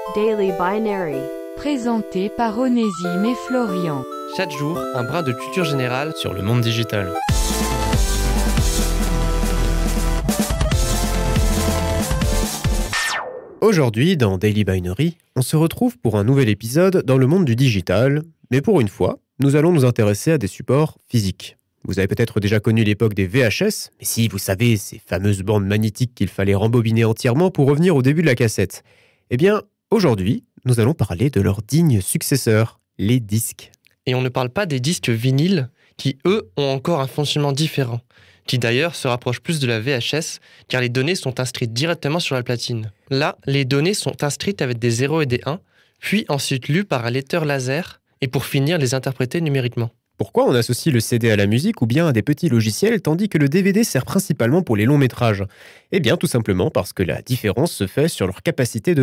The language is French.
Daily Binary. Présenté par Onésime et Florian. Chaque jour, un brin de culture générale sur le monde digital. Aujourd'hui, dans Daily Binary, on se retrouve pour un nouvel épisode dans le monde du digital, mais pour une fois, nous allons nous intéresser à des supports physiques. Vous avez peut-être déjà connu l'époque des VHS, mais si, vous savez, ces fameuses bandes magnétiques qu'il fallait rembobiner entièrement pour revenir au début de la cassette. Eh bien, aujourd'hui, nous allons parler de leurs dignes successeurs, les disques. Et on ne parle pas des disques vinyles, qui eux ont encore un fonctionnement différent, qui d'ailleurs se rapproche plus de la VHS, car les données sont inscrites directement sur la platine. Là, les données sont inscrites avec des 0 et des 1, puis ensuite lues par un lecteur laser, et pour finir, les interpréter numériquement. Pourquoi on associe le CD à la musique ou bien à des petits logiciels tandis que le DVD sert principalement pour les longs métrages ? Eh bien tout simplement parce que la différence se fait sur leur capacité de